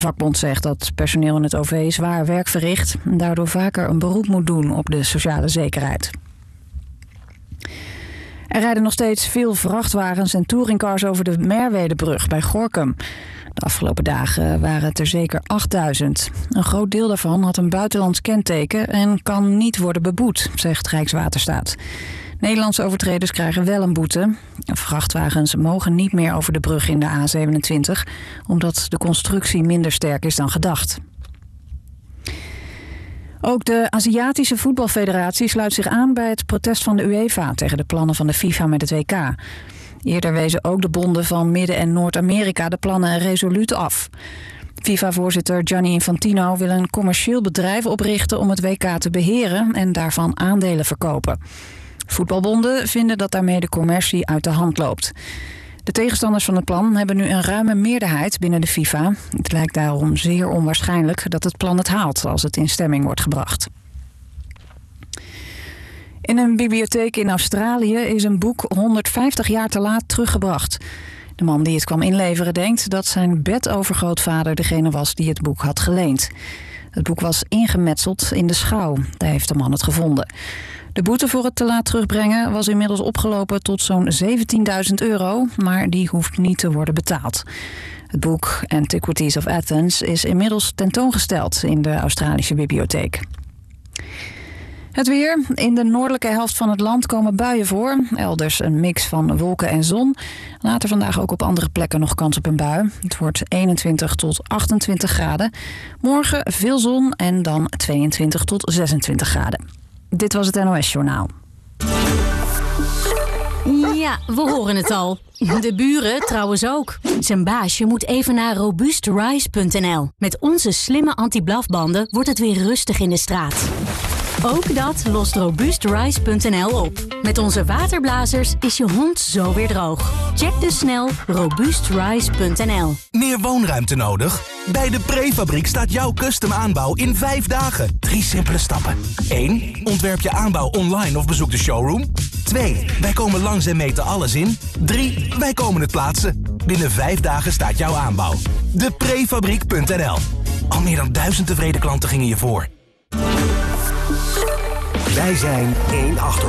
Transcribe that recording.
vakbond zegt dat personeel in het OV zwaar werk verricht en daardoor vaker een beroep moet doen op de sociale zekerheid. Er rijden nog steeds veel vrachtwagens en touringcars over de Merwedebrug bij Gorinchem. De afgelopen dagen waren het er zeker 8000. Een groot deel daarvan had een buitenlands kenteken en kan niet worden beboet, zegt Rijkswaterstaat. Nederlandse overtreders krijgen wel een boete. Vrachtwagens mogen niet meer over de brug in de A27, omdat de constructie minder sterk is dan gedacht. Ook de Aziatische Voetbalfederatie sluit zich aan bij het protest van de UEFA tegen de plannen van de FIFA met het WK. Eerder wezen ook de bonden van Midden- en Noord-Amerika de plannen resoluut af. FIFA-voorzitter Gianni Infantino wil een commercieel bedrijf oprichten om het WK te beheren en daarvan aandelen verkopen. Voetbalbonden vinden dat daarmee de commercie uit de hand loopt. De tegenstanders van het plan hebben nu een ruime meerderheid binnen de FIFA. Het lijkt daarom zeer onwaarschijnlijk dat het plan het haalt als het in stemming wordt gebracht. In een bibliotheek in Australië is een boek 150 jaar te laat teruggebracht. De man die het kwam inleveren denkt dat zijn bedovergrootvader degene was die het boek had geleend. Het boek was ingemetseld in de schouw. Daar heeft de man het gevonden. De boete voor het te laat terugbrengen was inmiddels opgelopen tot zo'n €17.000, maar die hoeft niet te worden betaald. Het boek Antiquities of Athens is inmiddels tentoongesteld in de Australische bibliotheek. Het weer. In de noordelijke helft van het land komen buien voor. Elders een mix van wolken en zon. Later vandaag ook op andere plekken nog kans op een bui. Het wordt 21 tot 28 graden. Morgen veel zon en dan 22 tot 26 graden. Dit was het NOS Journaal. Ja, we horen het al. De buren trouwens ook. Zijn baasje moet even naar robuustrise.nl. Met onze slimme anti-blafbanden wordt het weer rustig in de straat. Ook dat lost robuustrise.nl op. Met onze waterblazers is je hond zo weer droog. Check dus snel robuustrise.nl. Meer woonruimte nodig? Bij de Prefabriek staat jouw custom aanbouw in 5 dagen. 3 simpele stappen. 1. Ontwerp je aanbouw online of bezoek de showroom. 2. Wij komen langs en meten alles in. 3. Wij komen het plaatsen. Binnen 5 dagen staat jouw aanbouw. Deprefabriek.nl. Al meer dan 1000 tevreden klanten gingen je voor. Wij zijn 1 Achterhoek.